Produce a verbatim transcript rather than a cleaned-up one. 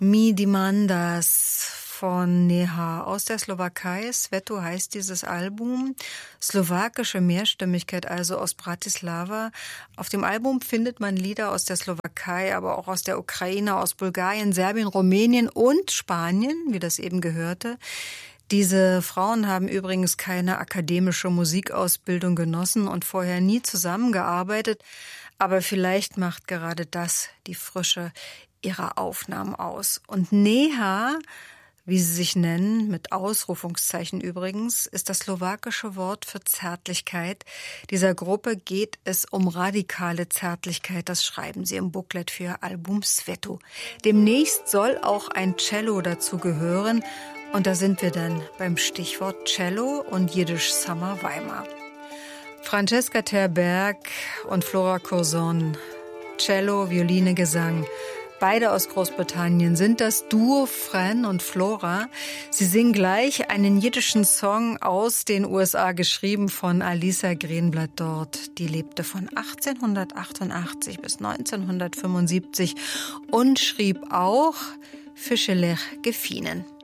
Mi Dimandas von Neha aus der Slowakei. Sveto heißt dieses Album. Slowakische Mehrstimmigkeit, also aus Bratislava. Auf dem Album findet man Lieder aus der Slowakei, aber auch aus der Ukraine, aus Bulgarien, Serbien, Rumänien und Spanien, wie das eben gehörte. Diese Frauen haben übrigens keine akademische Musikausbildung genossen und vorher nie zusammengearbeitet. Aber vielleicht macht gerade das die Frische ihrer Aufnahmen aus. Und Neha, wie sie sich nennen, mit Ausrufungszeichen übrigens, ist das slowakische Wort für Zärtlichkeit. Dieser Gruppe geht es um radikale Zärtlichkeit. Das schreiben sie im Booklet für ihr Album Sveto. Demnächst soll auch ein Cello dazu gehören. Und da sind wir dann beim Stichwort Cello und Jiddisch Summer Weimar. Francesca Terberg und Flora Curzon, Cello, Violine, Gesang. Beide aus Großbritannien sind das Duo Fran und Flora. Sie singen gleich einen jiddischen Song aus den U S A, geschrieben von Alisa Greenblatt dort. Die lebte von achtzehnhundertachtundachtzig bis neunzehnhundertfünfundsiebzig und schrieb auch Fischelech Gefinen.